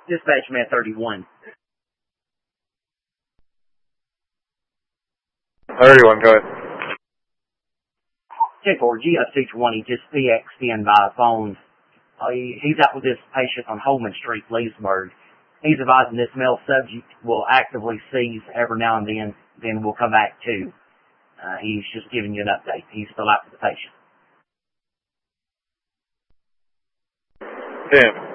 Dispatch man 31. 31, go ahead. 10-4, GS220 just PX'd in by phone. He's out with this patient on Holman Street, Leesburg. He's advising this male subject will actively seize every now and then we'll come back to. He's just giving you an update. He's still out with the patient. 10.